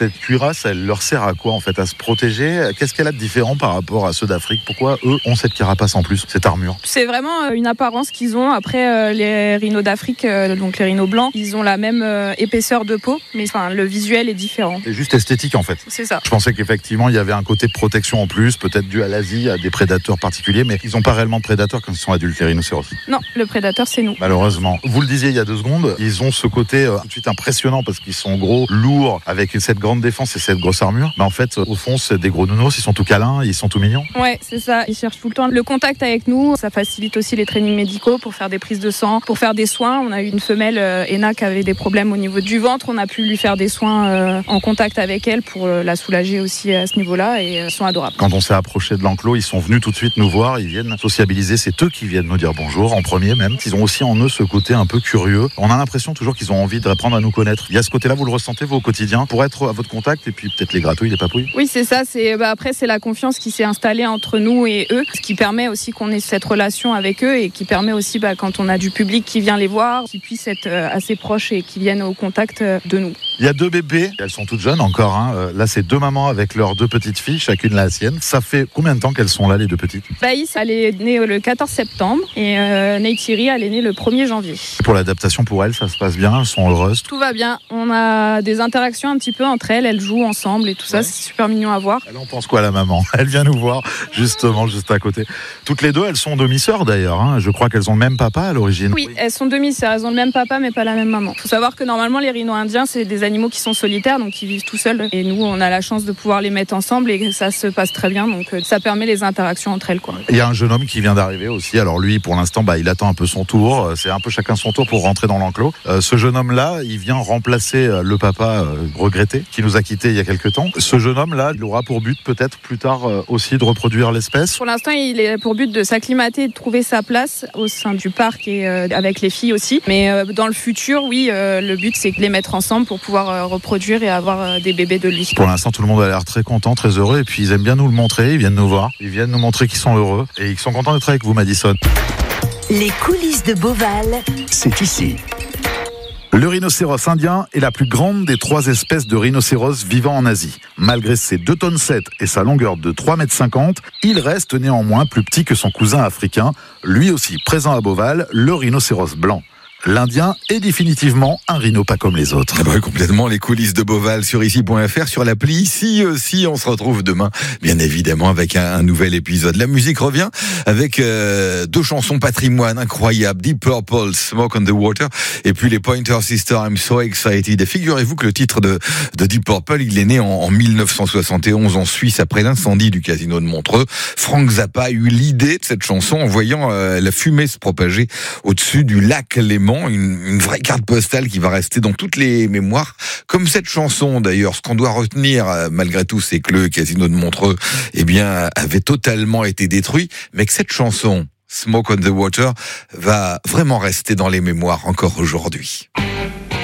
cette cuirasse, elle leur sert à quoi en fait? À se protéger? Qu'est-ce qu'elle a de différent par rapport à ceux d'Afrique? Pourquoi eux ont cette carapace en plus, cette armure? C'est vraiment une apparence qu'ils ont. Après, les rhinos d'Afrique, donc les rhinos blancs, ils ont la même épaisseur de peau, mais le visuel est différent. C'est juste esthétique en fait. C'est ça. Je pensais qu'effectivement il y avait un côté de protection en plus, peut-être dû à l'Asie, à des prédateurs particuliers, mais ils n'ont pas réellement de prédateurs quand ils sont adultes, les rhinocéros. Non, le prédateur c'est nous. Malheureusement. Vous le disiez il y a 2 secondes, ils ont ce côté tout de suite impressionnant parce qu'ils sont gros, lourds, avec cette grande défense et cette grosse armure. Mais en fait, au fond, c'est des gros nounours, ils sont tout câlins, ils sont tout mignons. Ouais, c'est ça. Ils cherchent tout le temps le contact avec nous. Ça facilite aussi les trainings médicaux pour faire des prises de sang, pour faire des soins. On a eu une femelle, Ena, qui avait des problèmes au niveau du ventre. On a pu lui faire des soins en contact avec elle pour la soulager aussi à ce niveau-là et ils sont adorables. Quand on s'est approché de l'enclos, ils sont venus tout de suite nous voir, ils viennent sociabiliser. C'est eux qui viennent nous dire bonjour en premier même. Ils ont aussi en eux ce côté un peu curieux. On a l'impression toujours qu'ils ont envie d'apprendre à nous connaître. Il y a ce côté-là, vous le ressentez vous au quotidien, pour être à votre contact et puis peut-être les gratouilles, les papouilles? Oui, c'est ça. Après, c'est la confiance qui s'est installée entre nous et eux, ce qui permet aussi qu'on ait cette relation avec eux et qui permet aussi, quand on a du public qui vient les voir, qu'ils puissent être assez proches et qu'ils viennent au contact de nous. Il y a 2 bébés, elles sont toutes jeunes encore. Là, c'est 2 mamans avec leurs 2 petites filles, chacune la sienne. Ça fait combien de temps qu'elles sont là, les 2 petites? Baïs, elle est née le 14 septembre et Neytiri, elle est née le 1er janvier. Pour l'adaptation pour elles, ça se passe bien, elles sont heureuses? Tout va bien. On a des interactions un petit peu entre elles jouent ensemble et tout ça, c'est super mignon à voir. Elle en pense quoi, la maman? Elle vient nous voir, justement, juste à côté. Toutes les 2, elles sont demi-sœurs d'ailleurs. Je crois qu'elles ont le même papa à l'origine. Oui, elles sont demi-sœurs, elles ont le même papa mais pas la même maman. Il faut savoir que normalement, les rhinos indiens, c'est des animaux qui sont solitaires, donc ils vivent tout seuls. Et nous, on a la chance de pouvoir les mettre ensemble et ça se passe très bien, donc ça permet les interactions entre elles, quoi. Il y a un jeune homme qui vient d'arriver aussi. Alors lui, pour l'instant, il attend un peu son tour. C'est un peu chacun son tour pour rentrer dans l'enclos. Ce jeune homme-là, il vient remplacer le papa regretté qui nous a quittés il y a quelques temps. Ce jeune homme-là, il aura pour but peut-être plus tard aussi de reproduire l'espèce. Pour l'instant, il est pour but de s'acclimater et de trouver sa place au sein du parc et avec les filles aussi. Mais dans le futur, oui, le but c'est de les mettre ensemble pour pouvoir reproduire et avoir des bébés de lui. Pour l'instant, tout le monde a l'air très content, très heureux, et puis ils aiment bien nous le montrer, ils viennent nous voir, ils viennent nous montrer qu'ils sont heureux, et ils sont contents d'être avec vous, Madison. Les coulisses de Beauval, c'est ici. Le rhinocéros indien est la plus grande des 3 espèces de rhinocéros vivant en Asie. Malgré ses 2,7 tonnes et sa longueur de 3,50 m, il reste néanmoins plus petit que son cousin africain, lui aussi présent à Beauval, le rhinocéros blanc. L'Indien est définitivement un rhino pas comme les autres. Complètement, les coulisses de Beauval sur ici.fr, sur l'appli Ici aussi. On se retrouve demain, bien évidemment, avec un nouvel épisode. La musique revient avec 2 chansons patrimoine incroyables, Deep Purple, Smoke on the Water, et puis les Pointer Sisters, I'm So Excited. Et figurez-vous que le titre de Deep Purple, il est né en 1971 en Suisse après l'incendie du casino de Montreux. Frank Zappa a eu l'idée de cette chanson en voyant la fumée se propager au-dessus du lac Léman. Une vraie carte postale qui va rester dans toutes les mémoires, comme cette chanson d'ailleurs. Ce qu'on doit retenir malgré tout, c'est que le casino de Montreux avait totalement été détruit, mais que cette chanson, Smoke on the Water, va vraiment rester dans les mémoires encore aujourd'hui.